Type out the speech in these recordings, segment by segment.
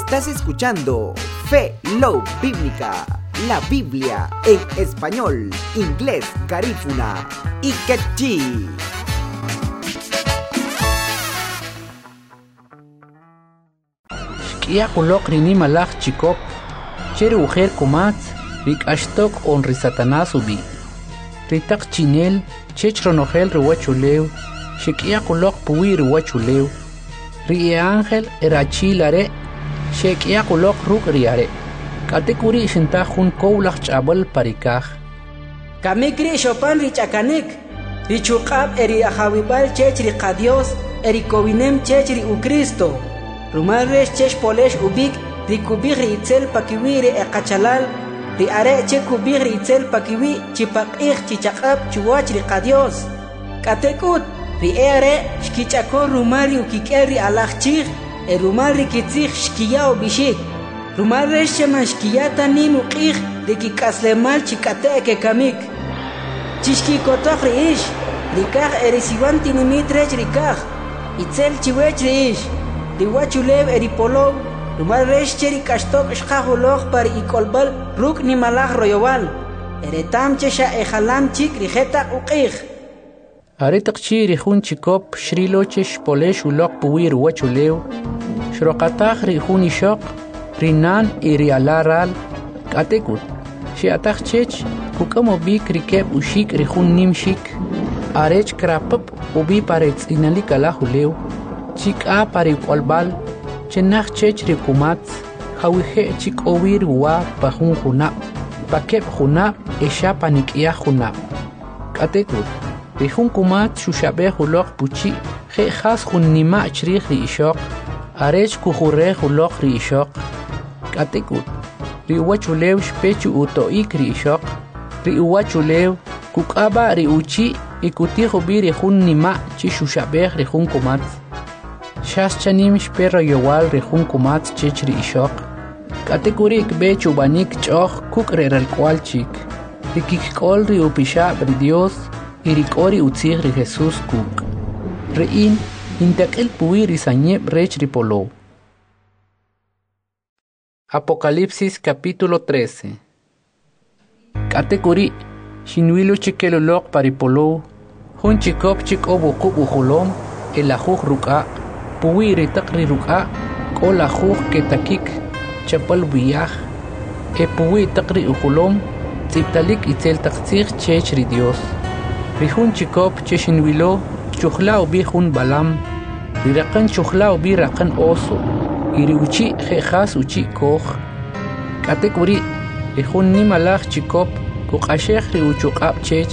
Estás escuchando Fe Love Bíblica, la Biblia en español, inglés, garífuna y quechí. Shkia kulok rini malach chikop, cher ujer kumat, rik ashtok on risatanas ubi. Ritak chinel, chech ronogel ruachuleu, shkia kulok puwi ruachuleu. Rie ángel erachilare, shekia kulok ruk riare. Katekuri shinta hun koulach chabal parikaj. Kamikri shopan richakanik, richuqab eri ahawibal chech riqadios, eri kowinem chech ri ukristo. Rumaresh chech polesh ubik, rikubig riitzel pakiwi ri ekachalal, ri are che kubig riitzel pakiwi chipaqih chichaqab chuwach riqadios. Katekut, ri ere shkichakon rumari ukikeri alachchig, rumal rikitzig shkiya bishik. Rumaresh sheman shkiyata nin uqih rikikaslemal chikate ke kamik. Chishkikotoq riish, rikaj erisiwan tinimitrech rikaj, itzel chiwech riish. Riwachulev eripolov, rumaresh cheri kashtok shqahuloj par ikolbal ruk ni malaj royowal. Eretam chesha ejalam chik rijeta uqih. Aritak chi rihun chikop shrilochesh polesh ulok puwi ruwachulew. Shroqataj rihun ishok, rinan irialaral katekut. Shiataj chech kukamo bik rikeb ushik rihun nimshik. Arech krapap ubi paretz inalik alajulew. Chik a pari kolbal, chenach chech rikumat, hawije chik owir wa pahun junap, pakep junap, esha panikia junap. Katekut, rihun kumat shushabe hulok puchi, he has hun nima chrich ri ishok, arech kuhure hulok ri ishok. Katekut, ri uwachulew shpechu utoik ri ishok, ri uwachulew, kukaba ri uchi, ikutijo bi rihun nima chishushabe rihun kumat. Shas chanim shperro yowal rihun kumat chechri ishok. Kategorik be chubanik choch kuk reral kwalchik. Rikikol ri upisha bri Dios y rikori utzig ri Jesús kuk. Rein intakil puwi risanyeb rech ripolo. Apocalipsis capítulo 13. Kategori shinwilu chikelolok paripolo. Hun chikop chik obu kuk ujolom el ajuj ruka. Puwi ritakri ruka ko la juj ketakik chapal biyaj puwi takri ujulom tziptalik itzel taktzig chech ri Dios rihun chikop cheshinwilo chukhla ubi hun balam rirakan chukhla ubi rakan oso iri uchi jejas uchi koj katekuri rihun ni malaj chikop kuqashej ri uchuqab chech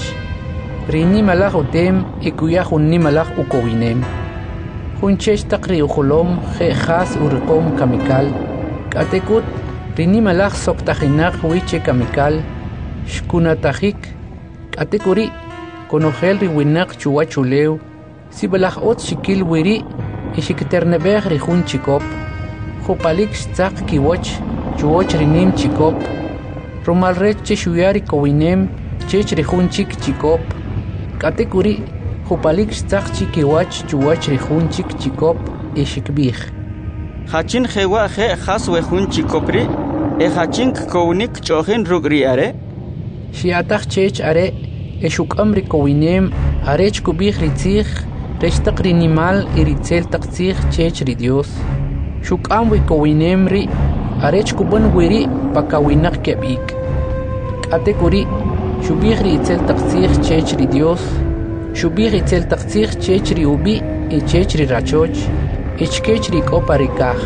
rini malaj utem ikuyaj un ni malaj ukowinem Hunchech takri ujolom jejas urqom kamikal. Katekut rini malaj soktajinak wiche kamikal. Shkunatajik. Katekuri konogel riwinak chuwachulew. Sibalaj ot shikil wiri ishikiternebej rihun chikop. Jupalik shtzak kiwoch chuwoch rinim chikop. Romalrech cheshuyari kowinem chech rihun chik chikop. Katekuri Jupalik shtzak chikiwach chuwach rihun chik chikop ishikbij. Hachin jewa je has wehun chikopri, hachin kownik chohin rugri are? Shiataj chech are, eshukam rikowinem, arech kubij ritzig, rechtak rinimal iritzel takzig chech ri Dios. Shukam wikowinem ri, arech kuban wiri pakawinak kebik. Katekuri, shubij ritzel takzig chech ri Dios. Shubig itzel taktzig chechri ubi y chechri rachoch, ichkechri koparikaj.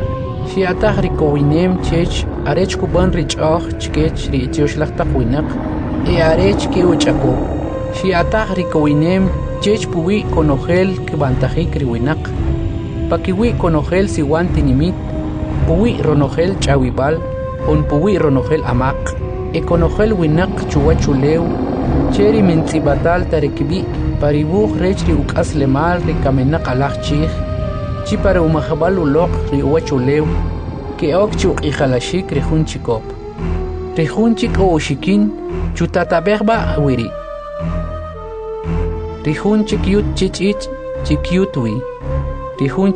Shiataj rikowinem chech, arech kuban richoch chkechri itioshlastak winak, arech ki uchako. Shiataj rikowinem chech puwi konogel kibantajik riwinak. Pakiwi konogel siwan tinimit, puwi ronogel chawibal, on puwi ronogel amak, konogel winak chuwachulew, Cheri mentzibatal tarekibi paribuj rechri ukaslemal rikamenak alachchig chi para umajabal ulok ri uwachulew ke okchuk ijalashik rihun chikop rihun chik o ushikin chutatabejba wiri rihun chikyut chichich chikyutwi rihun